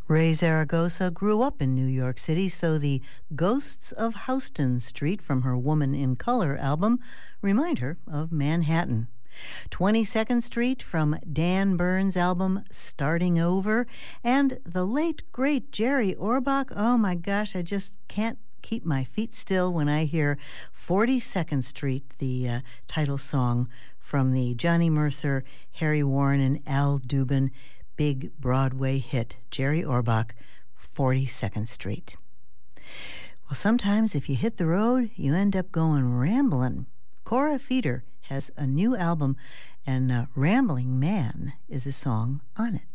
Ray Zaragoza grew up in New York City, so the Ghosts of Houston Street from her Woman in Color album remind her of Manhattan. 22nd Street from Dan Burns' album Starting Over, and the late, great Jerry Orbach. Oh my gosh, I just can't keep my feet still when I hear 42nd Street, the title song from the Johnny Mercer, Harry Warren, and Al Dubin big Broadway hit, Jerry Orbach, 42nd Street. Well, sometimes if you hit the road, you end up going ramblin'. Cora Feeder has a new album, and Rambling Man is a song on it.